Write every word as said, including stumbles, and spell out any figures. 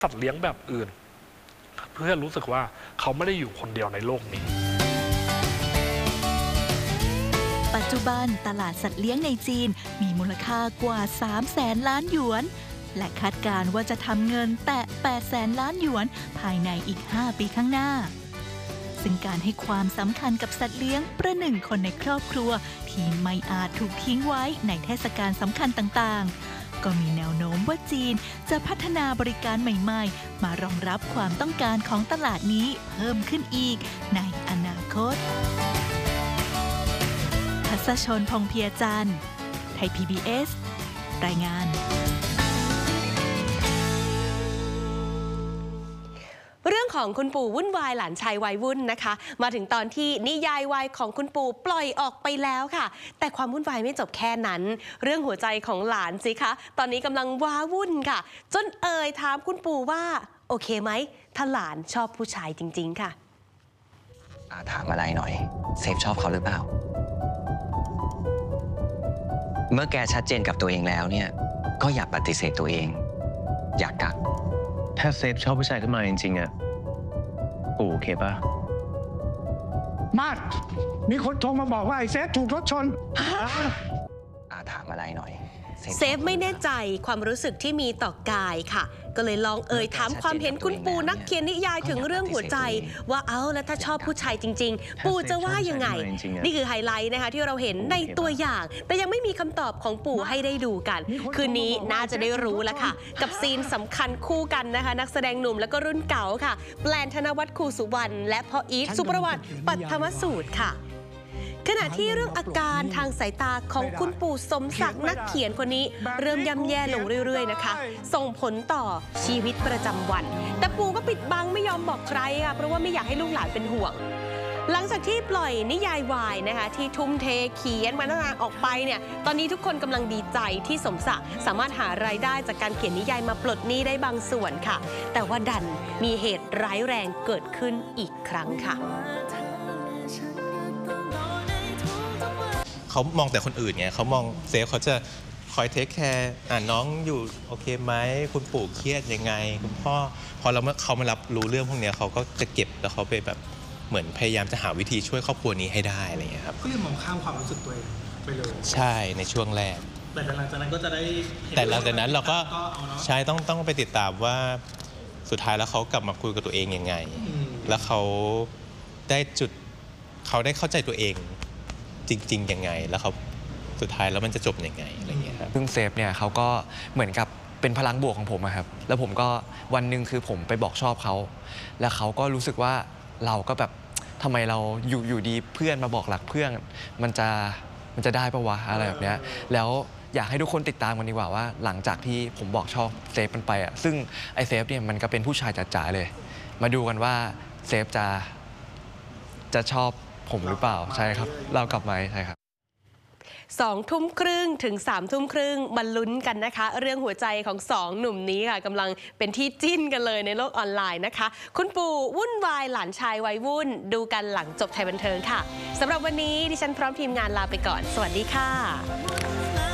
สัตว์เลี้ยงแบบอื่นเพื่อรู้สึกว่าเขาไม่ได้อยู่คนเดียวในโลกนี้ปัจจุบันตลาดสัตว์เลี้ยงในจีนมีมูลค่ากว่าสามแสนล้านหยวนและคาดการณ์ว่าจะทำเงินแตะแปดแสนล้านหยวนภายในอีกห้าปีข้างหน้าซึ่งการให้ความสำคัญกับสัตว์เลี้ยงประหนึ่งคนในครอบครัวที่ไม่อาจถูกทิ้งไว้ในเทศกาลสำคัญต่างๆก็มีแนวโน้มว่าจีนจะพัฒนาบริการใหม่ๆมารองรับความต้องการของตลาดนี้เพิ่มขึ้นอีกในอนาคตทัศชน พงษ์เพียรจันทร์ ไทย พี บี เอส รายงานเรื่องของคุณปู่วุ่นวายหลานชายวัยวุ่นนะคะมาถึงตอนที่นิยายวัยของคุณปู่ปล่อยออกไปแล้วค่ะแต่ความวุ่นวายไม่จบแค่นั้นเรื่องหัวใจของหลานสิคะตอนนี้กำลังว้าวุ่นค่ะจนเอ่ยถามคุณปู่ว่าโอเคไหมถ้าหลานชอบผู้ชายจริงๆค่ะถามอะไรหน่อยเซฟชอบเขาหรือเปล่าเมื่อแกชัดเจนกับตัวเองแล้วเนี่ยก็อย่าปฏิเสธตัวเองอย่ากักถ้าเซฟชอบผู้ชายขึ้นมาจริงๆอ่ะปู่โอเคป่ะมาดมีคนโทรมาบอกว่าไอ้เซฟถูกรถชนถามอะไรหน่อยเซฟไม่แน่ใจความรู้สึกที่มีต่อกายค่ะก็เลยลองเอ่ยถามความเห็นคุณปู่นักเขียนนิยายถึงเรื่องหัวใจว่าเอ้าแล้วถ้าชอบผู้ชายจริงๆปู่จะว่ายังไงนี่คือไฮไลท์นะคะที่เราเห็นในตัวอย่างแต่ยังไม่มีคำตอบของปู่ให้ได้ดูกันคืนนี้น่าจะได้รู้แล้วค่ะกับซีนสำคัญคู่กันนะคะนักแสดงหนุ่มแล้วก็รุ่นเก่าค่ะแปลนธนวัฒน์ คูสุวรรณและพ่ออีทสุประวัติปัทมสูตรค่ะขณะที่เรื่องอาการทางสายตาของคุณปู่สมศักดิ์นักเขียนคนนี้เริ่มย่ำแย่ลงเรื่อยๆนะคะส่งผลต่อชีวิตประจำวันแต่ปู่ก็ปิดบังไม่ยอมบอกใครค่ะเพราะว่าไม่อยากให้ลูกหลานเป็นห่วงหลังจากที่ปล่อยนิยายวายนะคะที่ทุ่มเทเขียนมาตั้งนานออกไปเนี่ยตอนนี้ทุกคนกำลังดีใจที่สมศักดิ์สามารถหารายได้จากการเขียนนิยายมาปลดหนี้ได้บางส่วนค่ะแต่ว่าดันมีเหตุร้ายแรงเกิดขึ้นอีกครั้งค่ะเขามองแต่คนอื่นไงเขามองเซฟเขาจะคอยเทคแคร์อ่าน้องอยู่โอเคไหมคุณปู่เครียดยังไงคุณพ่อพอเราเขามารับรู้เรื่องพวกนี้เขาก็จะเก็บแล้วเขาไปแบบเหมือนพยายามจะหาวิธีช่วยครอบครัวนี้ให้ได้อะไรอย่างเงี้ยครับก็เลยมองข้ามความรู้สึกตัวเองไปเลยใช่ในช่วงแรกแต่หลังจากนั้นก็จะได้แต่หลังจากนั้นเราก็ใช่ต้องต้องไปติดตามว่าสุดท้ายแล้วเขากลับมาคุยกับตัวเองยังไงแล้วเขาได้จุดเขาได้เข้าใจตัวเองจริงๆยังไงแล้วเขาสุดท้ายแล้วมันจะจบยังไงอะไรเงี้ยครับซึ่งเซฟเนี่ยเขาก็เหมือนกับเป็นพลังบวกของผมครับแล้วผมก็วันหนึ่งคือผมไปบอกชอบเขาแล้วเขาก็รู้สึกว่าเราก็แบบทำไมเราอยู่อยู่ดีเพื่อนมาบอกหลักเพื่อนมันจะมันจะได้ปะวะอะไรแบบเนี้ยแล้วอยากให้ทุกคนติดตามกันดีกว่าว่าหลังจากที่ผมบอกชอบเซฟมันไปอ่ะซึ่งไอเซฟเนี่ยมันก็เป็นผู้ชายจ๋าๆเลยมาดูกันว่าเซฟจะจะชอบผมหรือเปล่าใช่ครับเรากลับมาใช่ครับสองทุ่มครึ่งถึงสามทุ่มครึ่งมาลุ้นกันนะคะเรื่องหัวใจของสองหนุ่มนี้ค่ะกำลังเป็นที่จิ้นกันเลยในโลกออนไลน์นะคะคุณปู่วุ่นวายหลานชายวัยวุ่นดูกันหลังจบไทยบันเทิงค่ะสำหรับวันนี้ดิฉันพร้อมทีมงานลาไปก่อนสวัสดีค่ะ